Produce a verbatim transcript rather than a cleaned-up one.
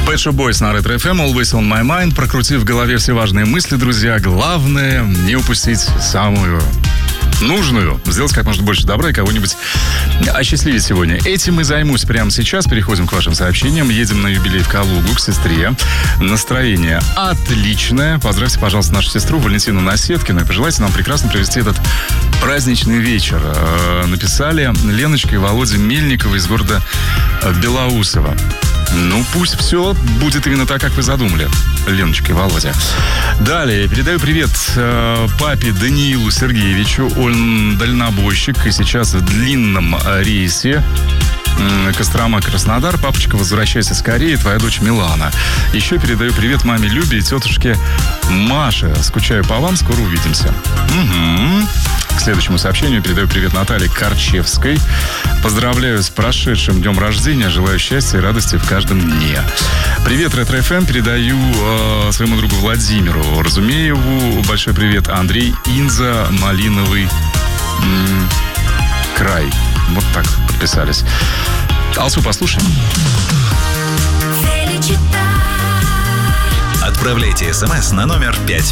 Pet Shop Boys на Ретро эф эм, Always on my mind. Прокрутив в голове все важные мысли, друзья, главное не упустить самую нужную, сделать как можно больше добра и кого-нибудь осчастливить сегодня. Этим и займусь прямо сейчас. Переходим к вашим сообщениям. Едем на юбилей в Калугу к сестре. Настроение отличное. Поздравьте, пожалуйста, нашу сестру Валентину Насеткину и пожелайте нам прекрасно провести этот праздничный вечер. Написали Леночка и Володя Мельникова из города Белоусово. Ну, пусть все будет именно так, как вы задумали, Леночка и Володя. Далее, передаю привет э, папе Даниилу Сергеевичу. Он дальнобойщик и сейчас в длинном рейсе э, Кострома-Краснодар. Папочка, возвращайся скорее, твоя дочь Милана. Еще передаю привет маме Любе и тетушке Маше. Скучаю по вам, скоро увидимся. Угу. К следующему сообщению передаю привет Наталье Корчевской. Поздравляю с прошедшим днем рождения. Желаю счастья и радости в каждом дне. Привет, Ретро эф эм. Передаю э, своему другу Владимиру Разумееву. Большой привет, Андрей Инза, Малиновый м- край. Вот так подписались. Алсу послушаем. Отправляйте смс на номер пять